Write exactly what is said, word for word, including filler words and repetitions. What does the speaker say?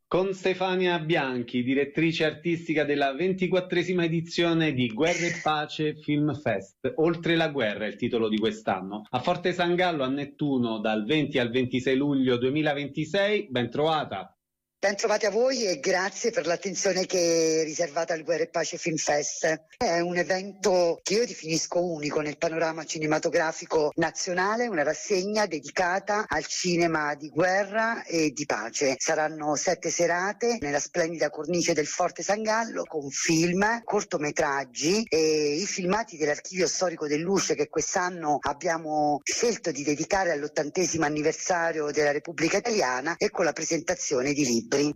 Con Stefania Bianchi, direttrice artistica della ventiquattresima edizione di Guerra e Pace Film Fest. Oltre la guerra è il titolo di quest'anno. A Forte San Gallo a Nettuno dal venti al ventisei luglio duemilaventisei. Ben trovata. Ben trovati a voi e grazie per l'attenzione che è riservata al Guerra e Pace Film Fest. È un evento che io definisco unico nel panorama cinematografico nazionale, una rassegna dedicata al cinema di guerra e di pace. Saranno sette serate nella splendida cornice del Forte San Gallo con film, cortometraggi e i filmati dell'Archivio Storico dell'U C E che quest'anno abbiamo scelto di dedicare all'ottantesimo anniversario della Repubblica Italiana e con la presentazione di libri.